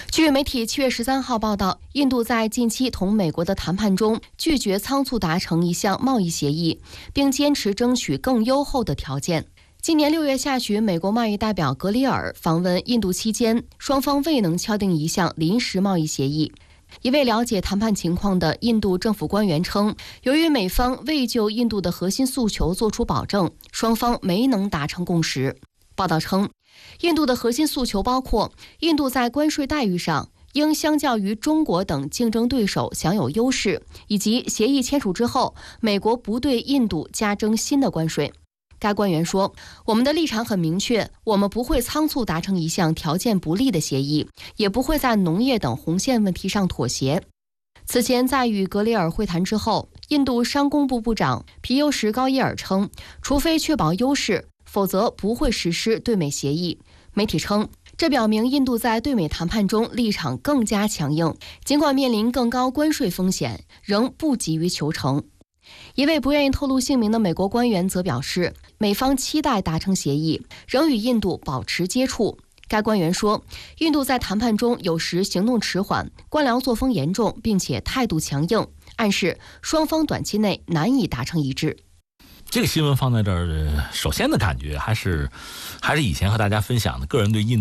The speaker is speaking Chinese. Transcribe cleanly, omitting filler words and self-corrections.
据媒体7月13号报道，印度在近期同美国的谈判中拒绝仓促达成一项贸易协议，并坚持争取更优厚的条件。今年6月下旬，美国贸易代表格里尔访问印度期间，双方未能敲定一项临时贸易协议。一位了解谈判情况的印度政府官员称，由于美方未就印度的核心诉求作出保证，双方没能达成共识。报道称，印度的核心诉求包括印度在关税待遇上应相较于中国等竞争对手享有优势，以及协议签署之后，美国不对印度加征新的关税。该官员说，我们的立场很明确，我们不会仓促达成一项条件不利的协议，也不会在农业等红线问题上妥协。此前在与格里尔会谈之后，印度商工部部长皮尤什·高耶尔称，除非确保优势，否则不会实施对美协议。媒体称，这表明印度在对美谈判中立场更加强硬，尽管面临更高关税风险，仍不急于求成。一位不愿意透露姓名的美国官员则表示，美方期待达成协议，仍与印度保持接触。该官员说，印度在谈判中有时行动迟缓，官僚作风严重，并且态度强硬，暗示双方短期内难以达成一致。 这个新闻放在这儿，首先的感觉还是以前和大家分享的个人对印度